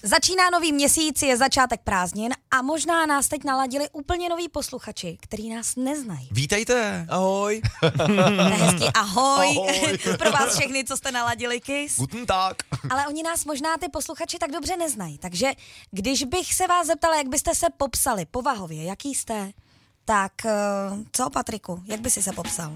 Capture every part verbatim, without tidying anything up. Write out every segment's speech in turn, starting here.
Začíná nový měsíc, je začátek prázdnin a možná nás teď naladili úplně noví posluchači, který nás neznají. Vítejte. Ahoj. Hezký ahoj. Ahoj. Pro vás všechny, co jste naladili Kiss. Guten Tag. Ale oni nás možná ty posluchači tak dobře neznají, takže když bych se vás zeptala, jak byste se popsali povahově, jaký jste, tak co, Patriku, jak by si se popsal?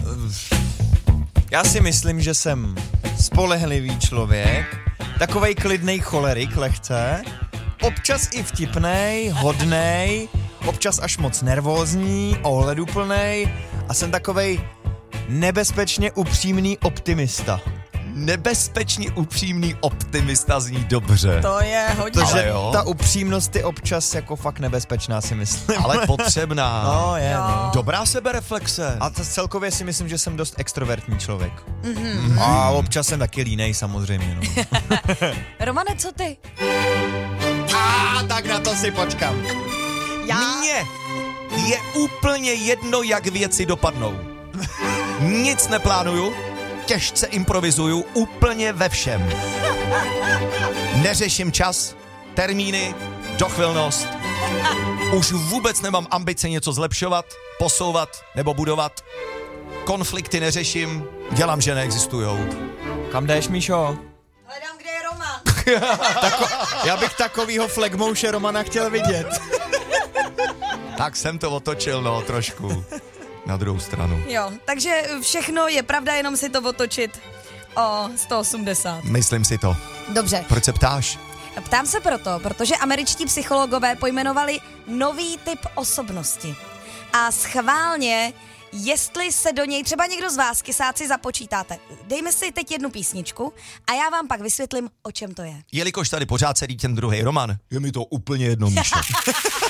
Já si myslím, že jsem spolehlivý člověk, takovej klidnej cholerik lehce, občas i vtipnej, hodnej, občas až moc nervózní, ohleduplnej a jsem takovej nebezpečně upřímný optimista. Nebezpečně upřímný optimista zní dobře. To je hodně. Protože jo. ta upřímnost je občas jako fakt nebezpečná, si myslím. Ale potřebná. No, je, no. Dobrá sebereflexe. A to celkově si myslím, že jsem dost extrovertní člověk. Mm-hmm. A občas jsem taky línej samozřejmě. No. Romane, co ty? A tak na to si počkám. Já? Mně je úplně jedno, jak věci dopadnou. Nic neplánuju, těžce improvizuju úplně ve všem. Neřeším čas, termíny, dochvilnost. Už vůbec nemám ambice něco zlepšovat, posouvat nebo budovat. Konflikty neřeším, dělám, že neexistujou. Kam jdeš, Míšo? Hledám, kde je Roman. Tako- já bych takovýho flagmouše Romana chtěl vidět. Tak jsem to otočil, no, trošku. Na druhou stranu. Jo, takže všechno je pravda, jenom si to otočit o sto osmdesát. Myslím si to. Dobře. Proč se ptáš? Ptám se proto, protože američtí psychologové pojmenovali nový typ osobnosti. A schválně, jestli se do něj třeba někdo z vás, kysáci, započítáte, dejme si teď jednu písničku a já vám pak vysvětlím, o čem to je. Jelikož tady pořád sedí ten druhý Roman, je mi to úplně jedno, Míšo.